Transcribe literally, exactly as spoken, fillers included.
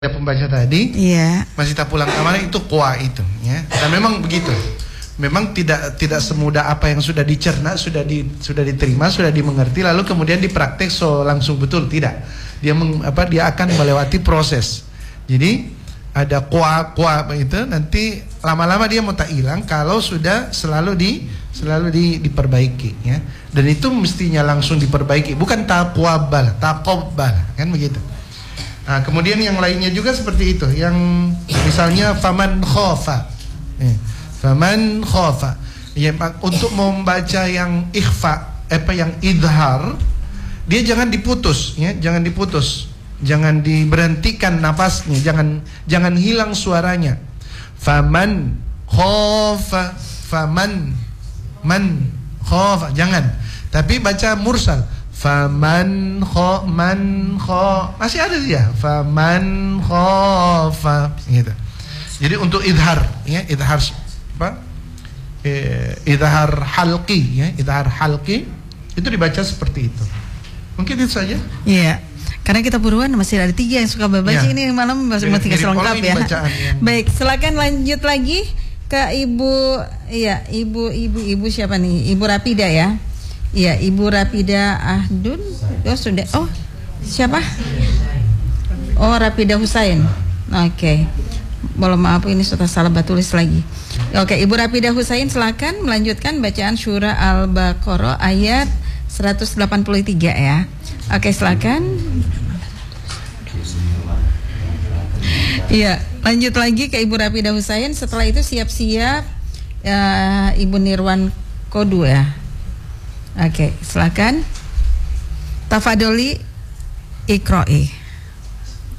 pembaca tadi, iya. masih tak pulang kamar itu kuah itu, ya. Dan memang begitu. Memang tidak tidak semudah apa yang sudah dicerna, sudah di sudah diterima, sudah dimengerti, lalu kemudian dipraktek so langsung betul, tidak. Dia meng, apa dia akan melewati proses. Jadi ada kuah-kuah itu nanti lama-lama dia mau tak hilang kalau sudah selalu di selalu di, diperbaiki, ya. Dan itu mestinya langsung diperbaiki, bukan taqwabbal, taqabbal, kan begitu. Nah, kemudian yang lainnya juga seperti itu, yang misalnya faman khofa, eh, faman khofa, ya, untuk membaca yang ikhfa, apa yang idhar, dia jangan diputus, ya, jangan diputus, jangan diberhentikan nafasnya, jangan jangan hilang suaranya. Faman khofa, faman man khofa, jangan, tapi baca mursal. Faman kho man kho, masih ada dia. Faman khofa, gitu. Jadi untuk idhar, ya, idhar apa? Eh, idhar halqi, ya, idhar halqi itu dibaca seperti itu. Mungkin itu saja. Iya. Karena kita buruan masih ada tiga yang suka baca, ya. Ini malam masih mau tiga selengkap, ya. Yang... Baik, silakan lanjut lagi ke Ibu, iya, Ibu Ibu Ibu siapa nih? Ibu Rapida, ya. Iya, Ibu Rapida Ahdun. Oh, sudah. Oh, siapa? Oh, Rapida Husain. Oke. Okay. Mohon maaf, ini sudah salah tulis lagi. Oke, okay, Ibu Rapida Husain, silakan melanjutkan bacaan surah Al-Baqarah ayat seratus delapan puluh tiga, ya. Oke, okay, silakan. Iya, lanjut lagi ke Ibu Rapida Husain. Setelah itu siap-siap uh, Ibu Nirwan Kodu, ya. Oke, silakan. Tafadholi iqra'i.